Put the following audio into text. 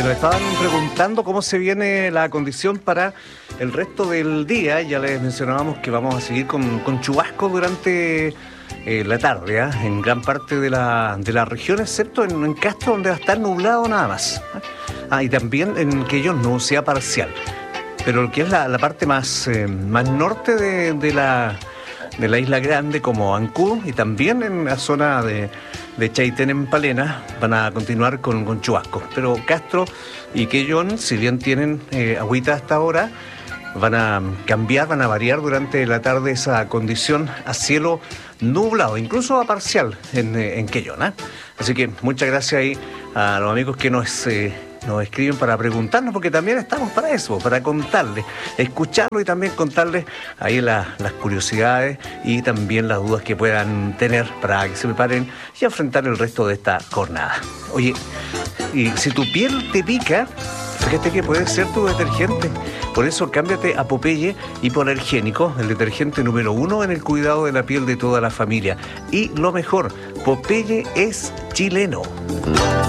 nos estaban preguntando cómo se viene la condición para el resto del día. Ya les mencionábamos que vamos a seguir con chubascos durante la tarde, en gran parte de la región, excepto en Castro, donde va a estar nublado nada más. Y también en Quellón, nubosidad parcial. Pero lo que es la parte más norte de la Isla Grande, como Ancud, y también en la zona de Chaitén, en Palena, van a continuar con chubascos. Pero Castro y Quellón, si bien tienen agüita hasta ahora, van a cambiar, van a variar durante la tarde esa condición a cielo nublado, incluso a parcial en Quellón. Así que muchas gracias ahí a los amigos que nos escriben para preguntarnos, porque también estamos para eso, para contarles, escucharlo y también contarles ahí las curiosidades y también las dudas que puedan tener para que se preparen y enfrentar el resto de esta jornada. Oye, y si tu piel te pica, fíjate que puede ser tu detergente. Por eso cámbiate a Popeye Hipoalergénico, el detergente número 1 en el cuidado de la piel de toda la familia. Y lo mejor, Popeye es chileno.